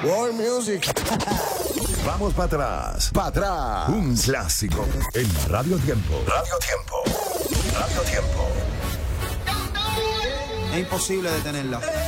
World Music. Vamos para atrás, para atrás. Un clásico en Radio Tiempo. Radio Tiempo. Radio Tiempo. Es imposible detenerla.